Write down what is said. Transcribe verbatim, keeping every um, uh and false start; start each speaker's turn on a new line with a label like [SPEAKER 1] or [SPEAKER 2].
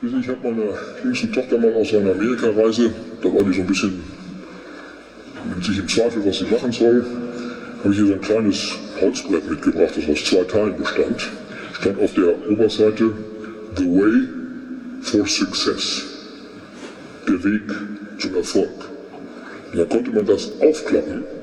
[SPEAKER 1] Ich habe meiner jüngsten Tochter mal aus einer Amerikareise, da war die so ein bisschen mit sich im Zweifel, was sie machen soll, habe ich ihr so ein kleines Holzbrett mitgebracht, das aus zwei Teilen bestand. Stand auf der Oberseite The Way for Success, der Weg zum Erfolg. Und dann konnte man das aufklappen